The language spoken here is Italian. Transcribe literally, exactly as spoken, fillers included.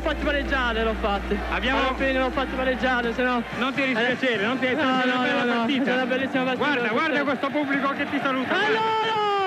fatti pareggiare, l'ho fatti. Abbiamo... Alla fine l'ho fatti pareggiare, se no... Non ti dispiacere, non ti è No, stata no, una bella no, no, partita. è una bellissima partita. Guarda, guarda questo pubblico che ti saluta. Allora!